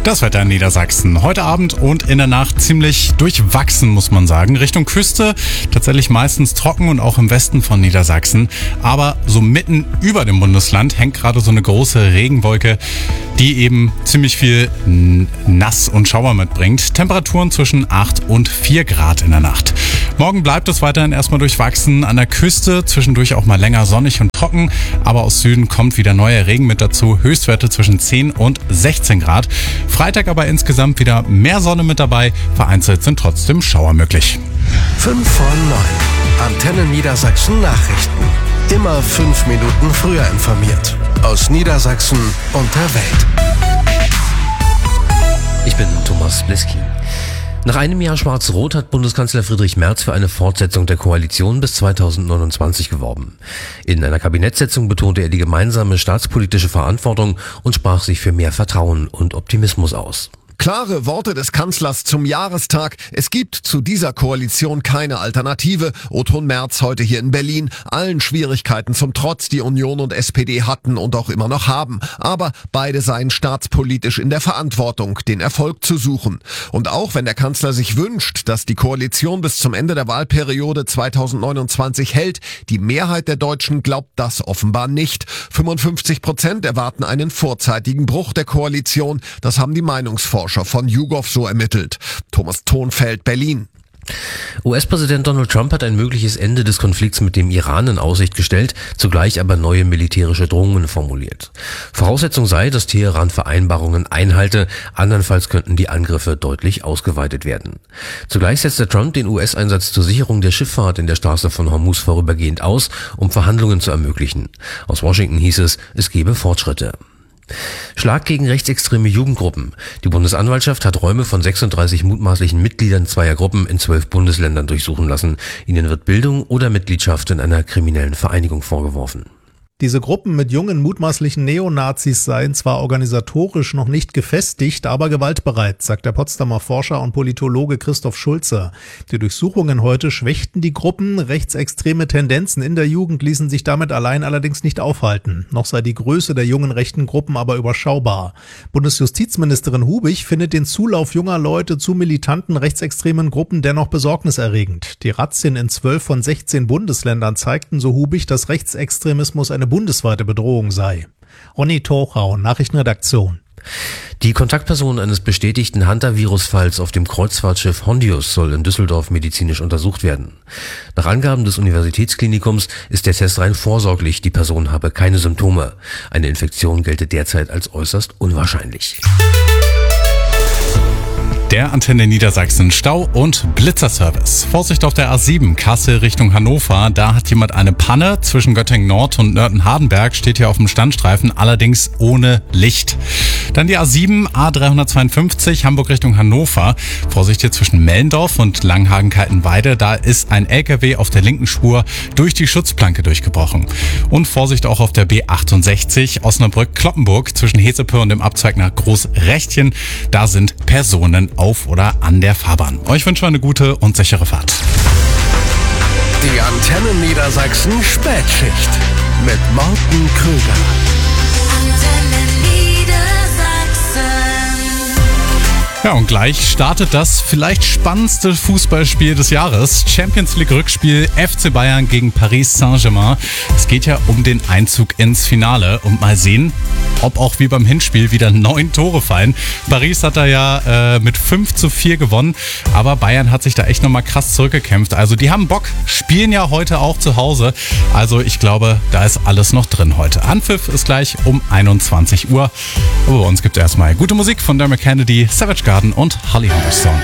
Das Wetter in Niedersachsen. Heute Abend und in der Nacht ziemlich durchwachsen, muss man sagen. Richtung Küste tatsächlich meistens trocken und auch im Westen von Niedersachsen. Aber so mitten über dem Bundesland hängt gerade so eine große Regenwolke, die eben ziemlich viel Nass und Schauer mitbringt. Temperaturen zwischen 8 und 4 Grad in der Nacht. Morgen bleibt es weiterhin erstmal durchwachsen. An der Küste zwischendurch auch mal länger sonnig und trocken. Aber aus Süden kommt wieder neuer Regen mit dazu. Höchstwerte zwischen 10 und 16 Grad. Freitag aber insgesamt wieder mehr Sonne mit dabei. Vereinzelt sind trotzdem Schauer möglich. 5 vor 9. Antenne Niedersachsen Nachrichten. Immer 5 Minuten früher informiert. Aus Niedersachsen und der Welt. Ich bin Thomas Bliski. Nach einem Jahr Schwarz-Rot hat Bundeskanzler Friedrich Merz für eine Fortsetzung der Koalition bis 2029 geworben. In einer Kabinettssitzung betonte er die gemeinsame staatspolitische Verantwortung und sprach sich für mehr Vertrauen und Optimismus aus. Klare Worte des Kanzlers zum Jahrestag. Es gibt zu dieser Koalition keine Alternative. O-Ton Merz heute hier in Berlin. Allen Schwierigkeiten zum Trotz, die Union und SPD hatten und auch immer noch haben. Aber beide seien staatspolitisch in der Verantwortung, den Erfolg zu suchen. Und auch wenn der Kanzler sich wünscht, dass die Koalition bis zum Ende der Wahlperiode 2029 hält, die Mehrheit der Deutschen glaubt das offenbar nicht. 55% erwarten einen vorzeitigen Bruch der Koalition. Das haben die Meinungsforscher von YouGov so ermittelt. Thomas Thonfeld, Berlin. US-Präsident Donald Trump hat ein mögliches Ende des Konflikts mit dem Iran in Aussicht gestellt, zugleich aber neue militärische Drohungen formuliert. Voraussetzung sei, dass Teheran Vereinbarungen einhalte, andernfalls könnten die Angriffe deutlich ausgeweitet werden. Zugleich setzte Trump den US-Einsatz zur Sicherung der Schifffahrt in der Straße von Hormuz vorübergehend aus, um Verhandlungen zu ermöglichen. Aus Washington hieß es gebe Fortschritte. Schlag gegen rechtsextreme Jugendgruppen. Die Bundesanwaltschaft hat Räume von 36 mutmaßlichen Mitgliedern zweier Gruppen in 12 Bundesländern durchsuchen lassen. Ihnen wird Bildung oder Mitgliedschaft in einer kriminellen Vereinigung vorgeworfen. Diese Gruppen mit jungen mutmaßlichen Neonazis seien zwar organisatorisch noch nicht gefestigt, aber gewaltbereit, sagt der Potsdamer Forscher und Politologe Christoph Schulze. Die Durchsuchungen heute schwächten die Gruppen. Rechtsextreme Tendenzen in der Jugend ließen sich damit allein allerdings nicht aufhalten. Noch sei die Größe der jungen rechten Gruppen aber überschaubar. Bundesjustizministerin Hubich findet den Zulauf junger Leute zu militanten rechtsextremen Gruppen dennoch besorgniserregend. Die Razzien in 12 von 16 Bundesländern zeigten, so Hubich, dass Rechtsextremismus eine bundesweite Bedrohung sei. Ronny Tochau, Nachrichtenredaktion. Die Kontaktperson eines bestätigten Hunter-Virus-Falls auf dem Kreuzfahrtschiff Hondius soll in Düsseldorf medizinisch untersucht werden. Nach Angaben des Universitätsklinikums ist der Test rein vorsorglich, die Person habe keine Symptome. Eine Infektion gelte derzeit als äußerst unwahrscheinlich. Der Antenne Niedersachsen Stau- und Blitzerservice. Vorsicht auf der A7 Kassel Richtung Hannover. Da hat jemand eine Panne. Zwischen Göttingen Nord und Nörten-Hardenberg steht hier auf dem Standstreifen, allerdings ohne Licht. Dann die A7 A352 Hamburg Richtung Hannover. Vorsicht hier zwischen Mellendorf und Langhagen-Kaltenweide. Da ist ein LKW auf der linken Spur durch die Schutzplanke durchgebrochen. Und Vorsicht auch auf der B68 Osnabrück-Kloppenburg zwischen Hesepe und dem Abzweig nach Großrechtchen. Da sind Personen auf oder an der Fahrbahn. Euch wünschen wir eine gute und sichere Fahrt. Die Antenne Niedersachsen Spätschicht mit Morten Krüger. Ja, und gleich startet das vielleicht spannendste Fußballspiel des Jahres. Champions League Rückspiel FC Bayern gegen Paris Saint-Germain. Es geht ja um den Einzug ins Finale und mal sehen, ob auch wie beim Hinspiel wieder 9 Tore fallen. Paris hat da ja mit 5:4 gewonnen, aber Bayern hat sich da echt nochmal krass zurückgekämpft. Also die haben Bock, spielen ja heute auch zu Hause. Also ich glaube, da ist alles noch drin heute. Anpfiff ist gleich um 21 Uhr. Aber bei uns gibt es erstmal gute Musik von Dermot Kennedy, Savage Garden und Holly Henderson.